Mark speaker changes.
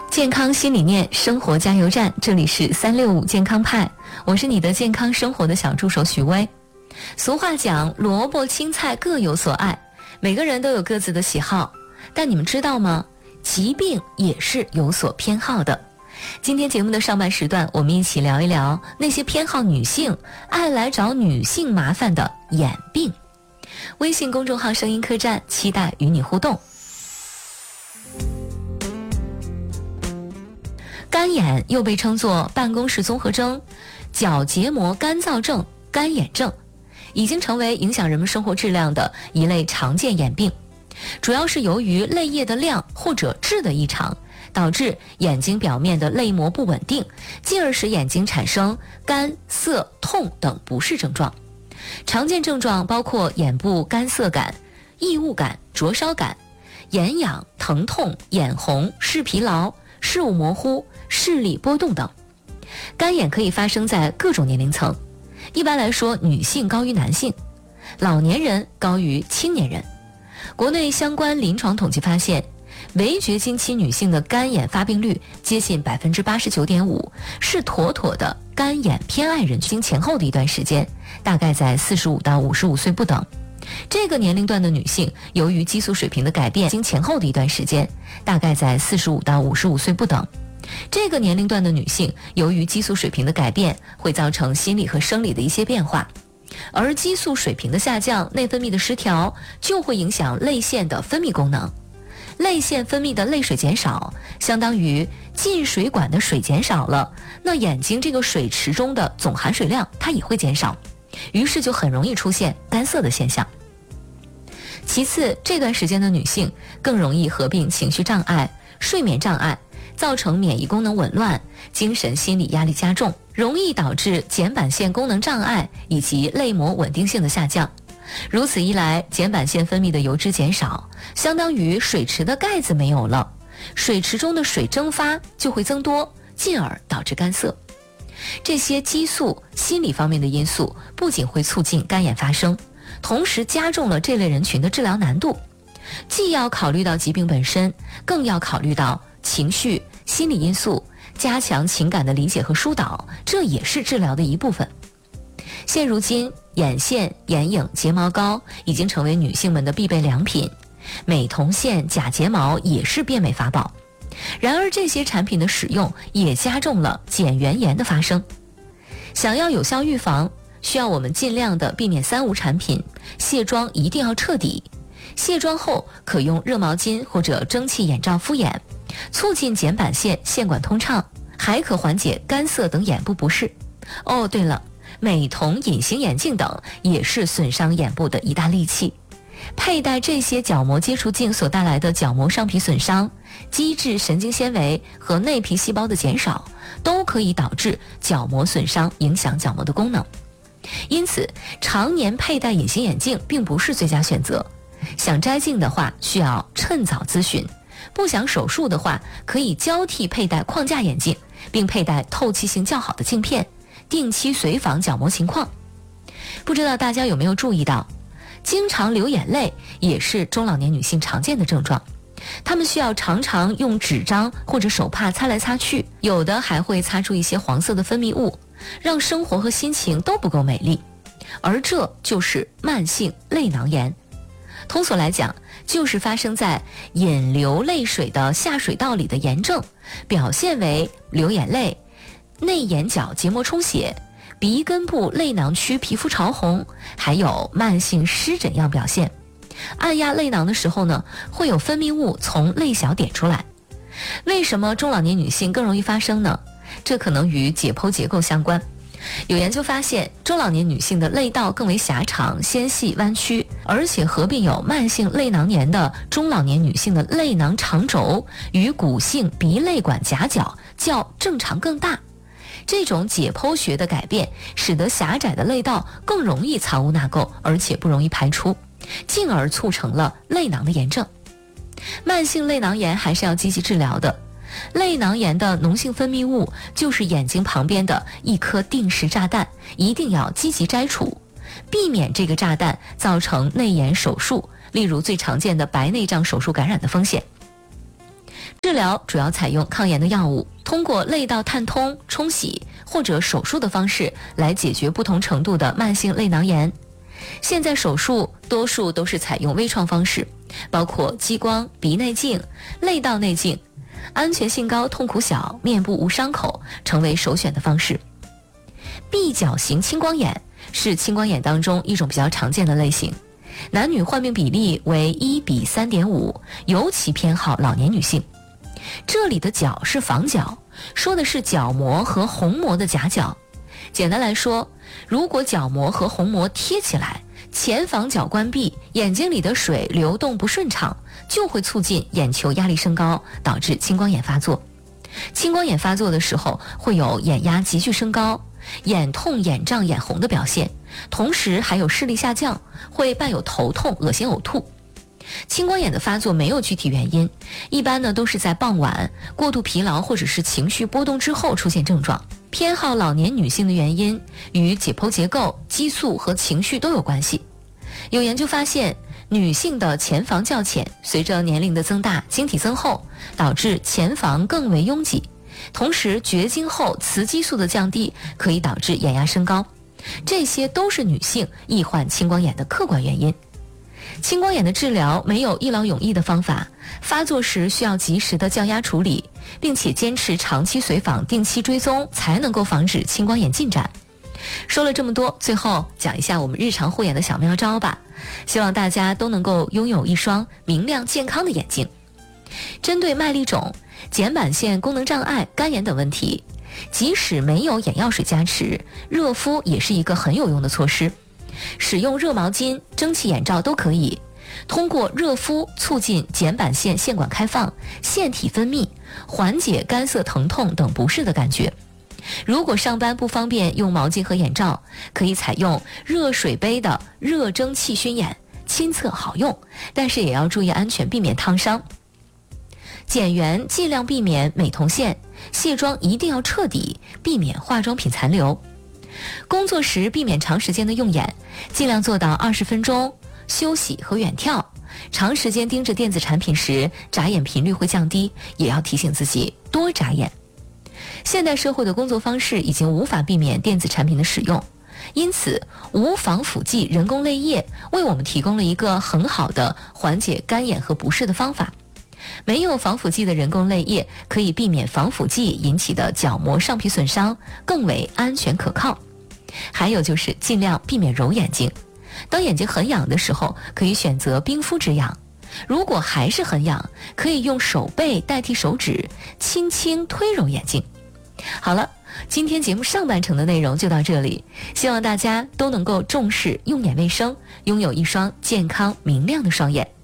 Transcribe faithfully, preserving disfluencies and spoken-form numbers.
Speaker 1: 健康新理念，生活加油站，这里是三六五健康派，我是你的健康生活的小助手许巍。俗话讲，萝卜青菜各有所爱，每个人都有各自的喜好，但你们知道吗？疾病也是有所偏好的。今天节目的上半时段，我们一起聊一聊那些偏好女性、爱来找女性麻烦的眼病。微信公众号声音客栈，期待与你互动。干眼又被称作办公室综合征、角结膜干燥症、干眼症，已经成为影响人们生活质量的一类常见眼病，主要是由于泪液的量或者质的异常，导致眼睛表面的泪膜不稳定，进而使眼睛产生干、涩、痛等不适症状。常见症状包括眼部干涩感、异物感、灼烧感、眼痒、疼痛、眼红、视疲劳、视物模糊、视力波动等。干眼可以发生在各种年龄层，一般来说女性高于男性，老年人高于青年人。国内相关临床统计发现，围绝经期女性的干眼发病率接近 百分之八十九点五， 是妥妥的干眼偏爱人群前后的一段时间，大概在四十五到五十五岁不等。这个年龄段的女性由于激素水平的改变，经前后的一段时间，大概在四十五到五十五岁不等。这个年龄段的女性由于激素水平的改变，会造成心理和生理的一些变化，而激素水平的下降，内分泌的失调，就会影响泪腺的分泌功能。泪腺分泌的泪水减少，相当于进水管的水减少了，那眼睛这个水池中的总含水量它也会减少，于是就很容易出现干涩的现象。其次，这段时间的女性更容易合并情绪障碍、睡眠障碍，造成免疫功能紊乱，精神心理压力加重，容易导致睑板腺功能障碍以及泪膜稳定性的下降。如此一来，睑板腺分泌的油脂减少，相当于水池的盖子没有了，水池中的水蒸发就会增多，进而导致干涩。这些激素、心理方面的因素不仅会促进干眼发生，同时加重了这类人群的治疗难度。既要考虑到疾病本身，更要考虑到情绪、心理因素，加强情感的理解和疏导，这也是治疗的一部分。现如今，眼线、眼影、睫毛膏已经成为女性们的必备良品，美瞳线、假睫毛也是变美法宝。然而这些产品的使用也加重了睑缘炎的发生。想要有效预防，需要我们尽量的避免三无产品，卸妆一定要彻底。卸妆后可用热毛巾或者蒸汽眼罩敷眼，促进睑板腺腺管通畅，还可缓解干涩等眼部不适。哦，对了，美瞳、隐形眼镜等也是损伤眼部的一大利器。佩戴这些角膜接触镜所带来的角膜上皮损伤、基质神经纤维和内皮细胞的减少，都可以导致角膜损伤，影响角膜的功能。因此，常年佩戴隐形眼镜并不是最佳选择。想摘镜的话，需要趁早咨询；不想手术的话，可以交替佩戴框架眼镜，并佩戴透气性较好的镜片，定期随访角膜情况。不知道大家有没有注意到，经常流眼泪也是中老年女性常见的症状，她们需要常常用纸张或者手帕擦来擦去，有的还会擦出一些黄色的分泌物，让生活和心情都不够美丽，而这就是慢性泪囊炎。通俗来讲，就是发生在引流泪水的下水道里的炎症，表现为流眼泪、内眼角结膜充血、鼻根部泪囊区皮肤潮红，还有慢性湿疹样表现。按压泪囊的时候呢，会有分泌物从泪小点出来。为什么中老年女性更容易发生呢？这可能与解剖结构相关。有研究发现，中老年女性的泪道更为狭长、纤细、弯曲，而且合并有慢性泪囊炎的中老年女性的泪囊长轴与骨性鼻泪管夹角较正常更大。这种解剖学的改变，使得狭窄的泪道更容易藏污纳垢，而且不容易排出，进而促成了泪囊的炎症。慢性泪囊炎还是要积极治疗的。泪囊炎的脓性分泌物就是眼睛旁边的一颗定时炸弹，一定要积极摘除，避免这个炸弹造成内炎手术，例如最常见的白内障手术感染的风险。这治疗主要采用抗炎的药物，通过泪道探通、冲洗或者手术的方式来解决不同程度的慢性泪囊炎。现在手术多数都是采用微创方式，包括激光、鼻内镜、泪道内镜，安全性高、痛苦小、面部无伤口，成为首选的方式。闭角型青光眼是青光眼当中一种比较常见的类型，男女患病比例为一比三点五，尤其偏好老年女性。这里的角是房角，说的是角膜和虹膜的夹角。简单来说，如果角膜和虹膜贴起来，前房角关闭，眼睛里的水流动不顺畅，就会促进眼球压力升高，导致青光眼发作。青光眼发作的时候，会有眼压急剧升高、眼痛、眼胀、眼红的表现，同时还有视力下降，会伴有头痛、恶心、呕吐。青光眼的发作没有具体原因，一般呢都是在傍晚过度疲劳或者是情绪波动之后出现症状。偏好老年女性的原因与解剖结构、激素和情绪都有关系。有研究发现，女性的前房较浅，随着年龄的增大、晶体增厚，导致前房更为拥挤。同时，绝经后雌激素的降低可以导致眼压升高，这些都是女性易患青光眼的客观原因。青光眼的治疗没有一劳永逸的方法，发作时需要及时的降压处理，并且坚持长期随访、定期追踪，才能够防止青光眼进展。说了这么多，最后讲一下我们日常护眼的小妙招吧，希望大家都能够拥有一双明亮健康的眼睛。针对麦粒肿、睑板腺功能障碍、干眼等问题，即使没有眼药水加持，热敷也是一个很有用的措施。使用热毛巾、蒸汽眼罩都可以，通过热敷促进睑板腺腺管开放、腺体分泌，缓解干涩疼痛等不适的感觉。如果上班不方便用毛巾和眼罩，可以采用热水杯的热蒸汽熏眼，亲测好用，但是也要注意安全，避免烫伤。剪圆尽量避免美瞳线，卸妆一定要彻底，避免化妆品残留。工作时避免长时间的用眼，尽量做到二十分钟休息和远眺。长时间盯着电子产品时，眨眼频率会降低，也要提醒自己多眨眼。现代社会的工作方式已经无法避免电子产品的使用，因此无防腐剂人工泪液为我们提供了一个很好的缓解干眼和不适的方法。没有防腐剂的人工泪液可以避免防腐剂引起的角膜上皮损伤，更为安全可靠。还有就是尽量避免揉眼睛，当眼睛很痒的时候，可以选择冰敷止痒。如果还是很痒，可以用手背代替手指，轻轻推揉眼睛。好了，今天节目上半程的内容就到这里，希望大家都能够重视用眼卫生，拥有一双健康明亮的双眼。